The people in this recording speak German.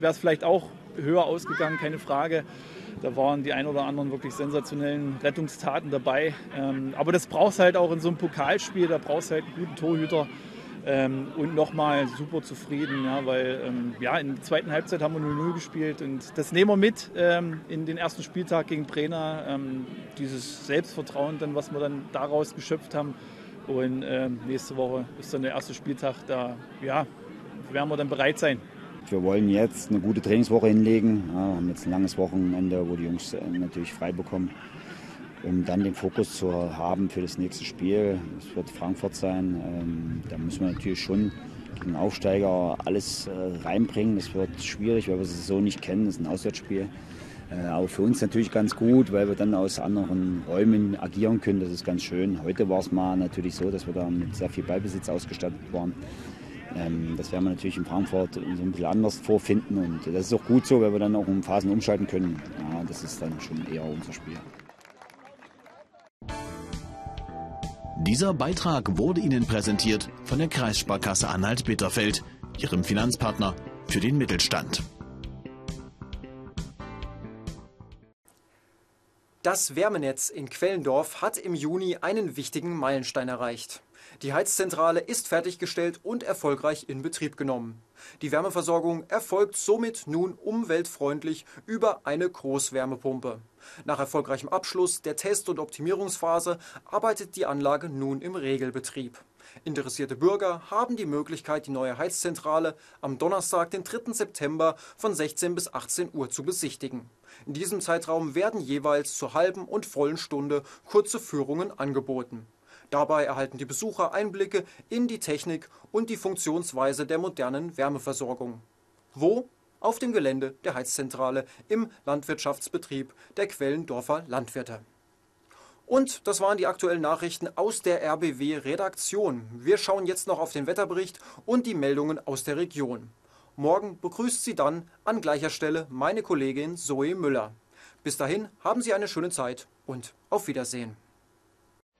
Wäre es vielleicht auch höher ausgegangen, keine Frage. Da waren die ein oder anderen wirklich sensationellen Rettungstaten dabei. Aber das brauchst halt auch in so einem Pokalspiel, da brauchst halt einen guten Torhüter. Und nochmal super zufrieden, ja, weil in der zweiten Halbzeit haben wir 0-0 gespielt und das nehmen wir mit in den ersten Spieltag gegen Brenner. Dieses Selbstvertrauen, dann, was wir dann daraus geschöpft haben. Und nächste Woche ist dann der erste Spieltag, da werden wir dann bereit sein. Wir wollen jetzt eine gute Trainingswoche hinlegen. Ja, wir haben jetzt ein langes Wochenende, wo die Jungs natürlich frei bekommen, um dann den Fokus zu haben für das nächste Spiel. Es wird Frankfurt sein. Da müssen wir natürlich schon gegen Aufsteiger alles reinbringen. Das wird schwierig, weil wir es so nicht kennen. Das ist ein Auswärtsspiel. Aber für uns natürlich ganz gut, weil wir dann aus anderen Räumen agieren können. Das ist ganz schön. Heute war es mal natürlich so, dass wir da mit sehr viel Ballbesitz ausgestattet waren. Das werden wir natürlich in Frankfurt so ein bisschen anders vorfinden. Und das ist auch gut so, weil wir dann auch in Phasen umschalten können. Ja, das ist dann schon eher unser Spiel. Dieser Beitrag wurde Ihnen präsentiert von der Kreissparkasse Anhalt-Bitterfeld, Ihrem Finanzpartner für den Mittelstand. Das Wärmenetz in Quellendorf hat im Juni einen wichtigen Meilenstein erreicht. Die Heizzentrale ist fertiggestellt und erfolgreich in Betrieb genommen. Die Wärmeversorgung erfolgt somit nun umweltfreundlich über eine Großwärmepumpe. Nach erfolgreichem Abschluss der Test- und Optimierungsphase arbeitet die Anlage nun im Regelbetrieb. Interessierte Bürger haben die Möglichkeit, die neue Heizzentrale am Donnerstag, den 3. September von 16 bis 18 Uhr zu besichtigen. In diesem Zeitraum werden jeweils zur halben und vollen Stunde kurze Führungen angeboten. Dabei erhalten die Besucher Einblicke in die Technik und die Funktionsweise der modernen Wärmeversorgung. Wo? Auf dem Gelände der Heizzentrale im Landwirtschaftsbetrieb der Quellendorfer Landwirte. Und das waren die aktuellen Nachrichten aus der RBW-Redaktion. Wir schauen jetzt noch auf den Wetterbericht und die Meldungen aus der Region. Morgen begrüßt Sie dann an gleicher Stelle meine Kollegin Zoe Müller. Bis dahin haben Sie eine schöne Zeit und auf Wiedersehen.